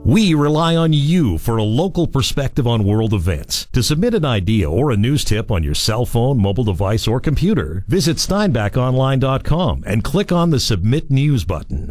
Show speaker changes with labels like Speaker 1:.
Speaker 1: We rely on you for a local perspective on world events. To submit an idea or a news tip on your cell phone, mobile device, or computer, visit steinbachonline.com and click on the Submit News button.